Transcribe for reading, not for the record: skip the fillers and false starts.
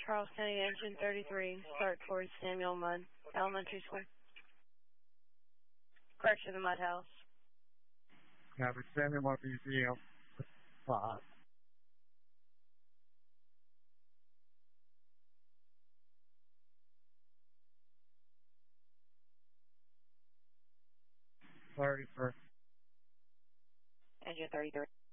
Charles County Engine 33, start towards Samuel Mudd Elementary School. Correction, the Mudd House. Copy, Samuel Mudd Museum. 5. Engine 33.